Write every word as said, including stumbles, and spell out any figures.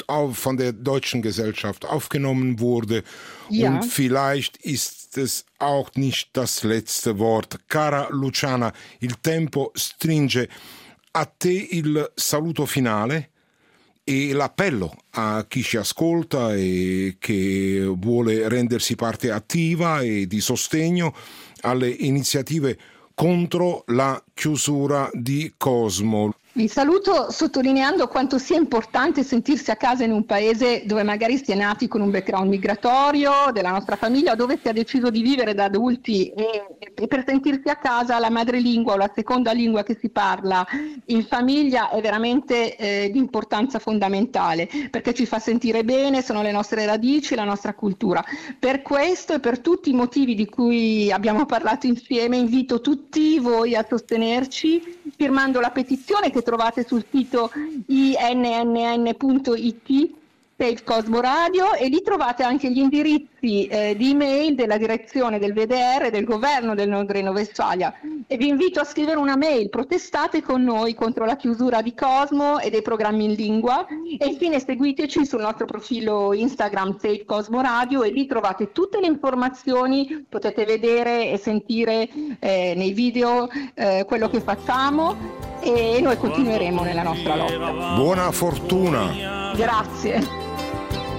gut auf, von der deutschen Gesellschaft aufgenommen wurde. Ja. Und vielleicht ist es auch nicht das letzte Wort. Cara Luciana, il tempo stringe. A te il saluto finale e l'appello a chi ci ascolta e che vuole rendersi parte attiva e di sostegno alle iniziative contro la chiusura di Cosmo. Vi saluto sottolineando quanto sia importante sentirsi a casa in un paese dove magari si è nati con un background migratorio, della nostra famiglia, dove si è deciso di vivere da adulti e, e per sentirsi a casa la madrelingua o la seconda lingua che si parla in famiglia è veramente eh, di importanza fondamentale, perché ci fa sentire bene, sono le nostre radici, la nostra cultura. Per questo e per tutti i motivi di cui abbiamo parlato insieme, invito tutti voi a sostenerci firmando la petizione che trovate sul sito i n n n punto i t Save Cosmo Radio, e lì trovate anche gli indirizzi eh, di email della direzione del V D R del governo del Nord Reno-Vestfalia, e vi invito a scrivere una mail: protestate con noi contro la chiusura di Cosmo e dei programmi in lingua, e infine seguiteci sul nostro profilo Instagram Save Cosmo Radio, e lì trovate tutte le informazioni, potete vedere e sentire eh, nei video eh, quello che facciamo, e noi continueremo nella nostra lotta. Buona fortuna. Grazie.